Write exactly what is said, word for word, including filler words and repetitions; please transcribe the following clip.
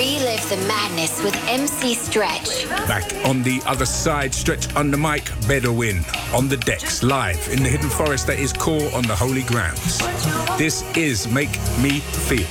Relive the madness with M C Stretch. Back on the other side, Stretch on the mic, Bedouin on the decks, live in the hidden forest that is core on the holy grounds. This is Make Me Feel.